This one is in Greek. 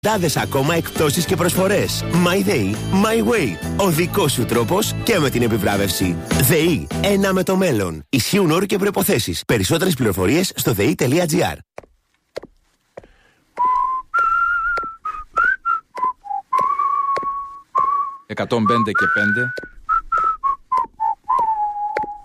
Τάδες ακόμα εκπτώσεις και προσφορές. My Day, My Way. Ο δικός σου τρόπος και με την επιβράβευση. ΔΕΗ. Ένα με το μέλλον. Ισχύουν όροι και προϋποθέσεις. Περισσότερες πληροφορίες στο dei.gr. 105 και 5.